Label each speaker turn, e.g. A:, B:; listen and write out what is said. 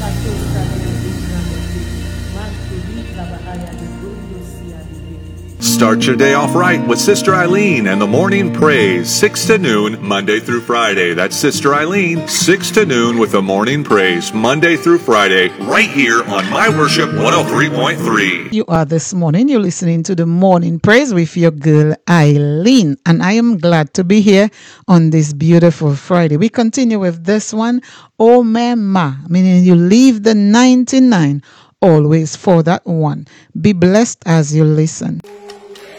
A: Start your day off right with Sister Eileen and the Morning Praise, 6 to noon, Monday through Friday. That's Sister Eileen, 6 to noon with the Morning Praise, Monday through Friday, right here on My Worship 103.3.
B: You are this morning, you're listening to the Morning Praise with your girl Eileen, and I am glad to be here on this beautiful Friday. We continue with this one, Oh Mama, meaning you leave the 99 always for that one. Be blessed as you listen.